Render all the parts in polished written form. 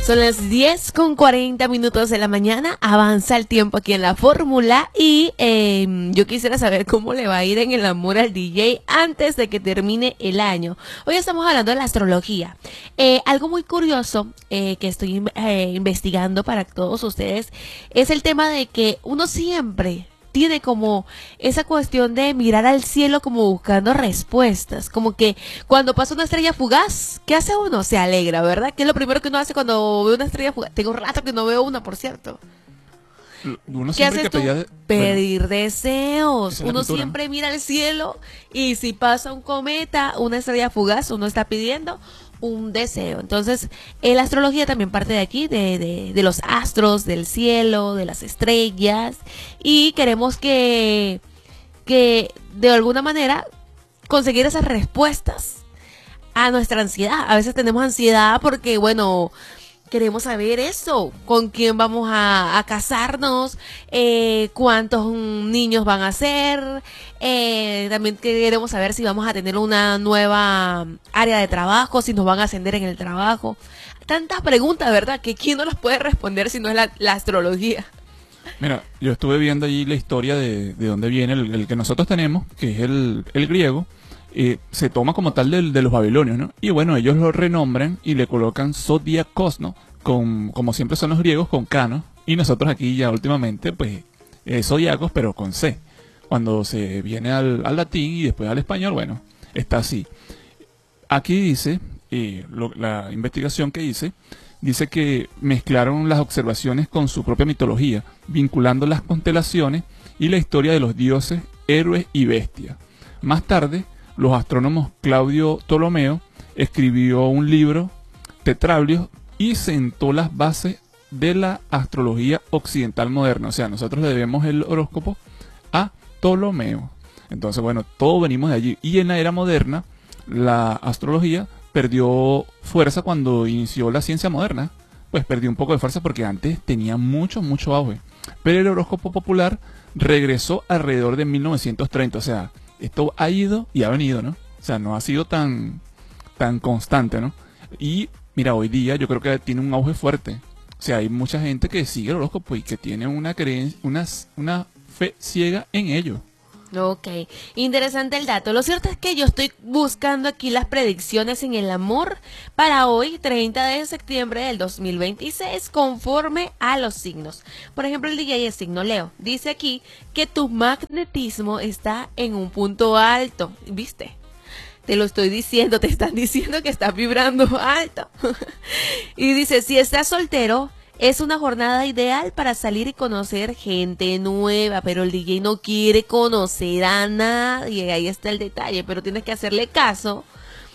Son las 10:40 de la mañana, avanza el tiempo aquí en la fórmula y yo quisiera saber cómo le va a ir en el amor al DJ antes de que termine el año. Hoy estamos hablando de la astrología. Algo muy curioso que estoy investigando para todos ustedes es el tema de que uno siempre tiene como esa cuestión de mirar al cielo como buscando respuestas, como que cuando pasa una estrella fugaz, ¿qué hace uno? Se alegra, ¿verdad? ¿Qué es lo primero que uno hace cuando ve una estrella fugaz? Tengo un rato que no veo una, por cierto. ¿Qué haces tú? Pedir deseos. Uno siempre mira al cielo y si pasa un cometa, una estrella fugaz, uno está pidiendo un deseo. Entonces, la astrología también parte de aquí, de los astros, del cielo, de las estrellas, y queremos que de alguna manera conseguir esas respuestas a nuestra ansiedad. A veces tenemos ansiedad porque, bueno, queremos saber eso, con quién vamos a casarnos, cuántos niños van a ser, también queremos saber si vamos a tener una nueva área de trabajo, si nos van a ascender en el trabajo. Tantas preguntas, ¿verdad? Que quién no las puede responder si no es la astrología. Mira, yo estuve viendo allí la historia de dónde viene el que nosotros tenemos, que es el griego. Se toma como tal de los babilonios, ¿no? Y bueno, ellos lo renombran y le colocan zodiacos, ¿no? Como siempre son los griegos, con K, ¿no? Y nosotros aquí ya últimamente, pues, zodiacos, pero con C. Cuando se viene al latín y después al español, bueno, está así. Aquí dice, la investigación que hice, dice que mezclaron las observaciones con su propia mitología, vinculando las constelaciones y la historia de los dioses, héroes y bestias. Más tarde, los astrónomos Claudio Ptolomeo escribió un libro, Tetrablios, y sentó las bases de la astrología occidental moderna. O sea, nosotros le debemos el horóscopo a Ptolomeo. Entonces, bueno, todos venimos de allí. Y en la era moderna, la astrología perdió fuerza cuando inició la ciencia moderna. Pues perdió un poco de fuerza porque antes tenía mucho auge. Pero el horóscopo popular regresó alrededor de 1930. O sea, esto ha ido y ha venido, ¿no? O sea, no ha sido tan constante, ¿no? Y mira, hoy día yo creo que tiene un auge fuerte. O sea, hay mucha gente que sigue el horóscopo y que tiene una creencia, una fe ciega en ello. Ok, interesante el dato. Lo cierto es que yo estoy buscando aquí las predicciones en el amor para hoy, 30 de septiembre del 2026, conforme a los signos. Por ejemplo, el DJ es signo Leo. Dice aquí que tu magnetismo está en un punto alto. ¿Viste? Te lo estoy diciendo, te están diciendo que estás vibrando alto. Y dice, si estás soltero, es una jornada ideal para salir y conocer gente nueva, pero el DJ no quiere conocer a nadie, ahí está el detalle, pero tienes que hacerle caso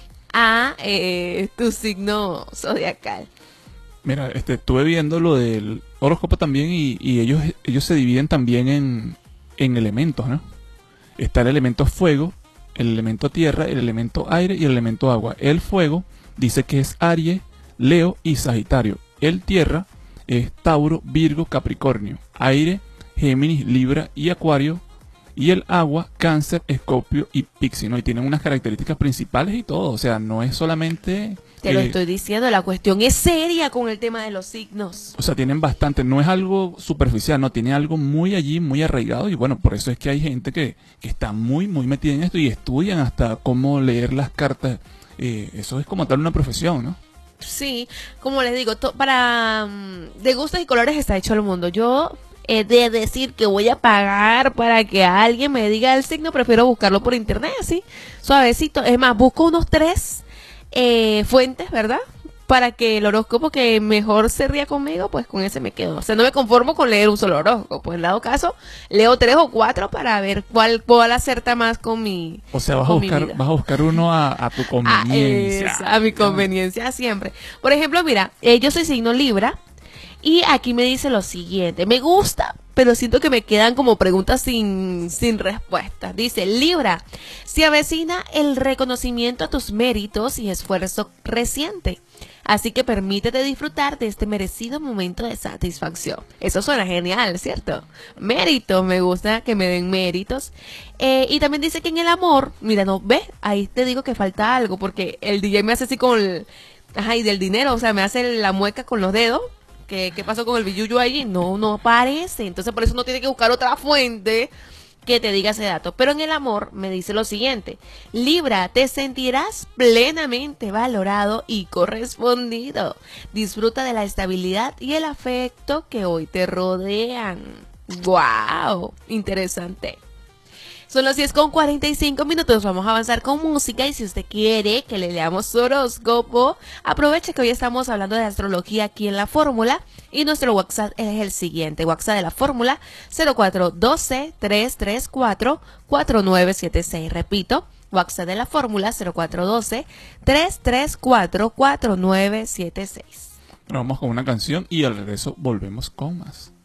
a tu signo zodiacal. Mira, estuve viendo lo del horóscopo también y ellos se dividen también en elementos, ¿no? Está el elemento fuego, el elemento tierra, el elemento aire y el elemento agua. El fuego dice que es Aries, Leo y Sagitario. El tierra es Tauro, Virgo, Capricornio. Aire, Géminis, Libra y Acuario. Y el agua, Cáncer, Escorpio y Piscis, ¿no? Y tienen unas características principales y todo. O sea, no es solamente... Te lo estoy diciendo, la cuestión es seria con el tema de los signos. O sea, tienen bastante, no es algo superficial, no, tiene algo muy allí, muy arraigado. Y bueno, por eso es que hay gente que está muy metida en esto y estudian hasta cómo leer las cartas. Eso es como tal una profesión, ¿no? Sí, como les digo, para de gustos y colores está hecho el mundo. Yo he de decir que voy a pagar para que alguien me diga el signo, prefiero buscarlo por internet, así, suavecito. Es más, busco unos 3 fuentes, ¿verdad? Para que el horóscopo que mejor se ría conmigo, pues con ese me quedo. O sea, no me conformo con leer un solo horóscopo. En dado caso, leo 3 o 4 para ver cuál acerta más con mi O sea, vas a buscar uno a tu conveniencia. A mi conveniencia siempre. Por ejemplo, mira, yo soy signo Libra y aquí me dice lo siguiente. Me gusta, pero siento que me quedan como preguntas sin respuesta. Dice, Libra, se avecina el reconocimiento a tus méritos y esfuerzo reciente. Así que permítete disfrutar de este merecido momento de satisfacción. Eso suena genial, ¿cierto? Méritos, me gusta que me den méritos. Y también dice que en el amor, mira, no, ¿ves? Ahí te digo que falta algo, porque el DJ me hace así con Ajá, y del dinero, o sea, me hace la mueca con los dedos. ¿Qué pasó con el billuyo allí? No aparece. Entonces, por eso uno tiene que buscar otra fuente que te diga ese dato. Pero en el amor me dice lo siguiente: Libra, te sentirás plenamente valorado y correspondido. Disfruta de la estabilidad y el afecto que hoy te rodean. ¡Wow! Interesante. Son las 10:45. Vamos a avanzar con música. Y si usted quiere que le leamos su horóscopo, aproveche que hoy estamos hablando de astrología aquí en La Fórmula. Y nuestro WhatsApp es el siguiente: WhatsApp de La Fórmula 0412-334-4976. Repito, WhatsApp de La Fórmula 0412-334-4976. Bueno, vamos con una canción y al regreso volvemos con más.